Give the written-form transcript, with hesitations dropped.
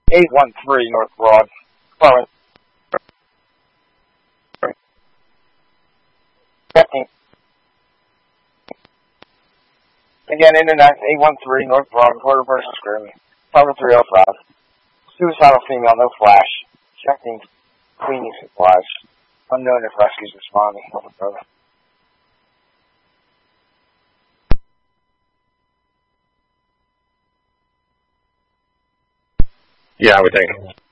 813 North Broad. Department. Checking. Again, Internet 813 North Broad. Reporter person screaming. Department 305. Suicidal female, no flash. Checking cleaning supplies. Unknown if rescue's responding. Over, brother. Yeah, I would think.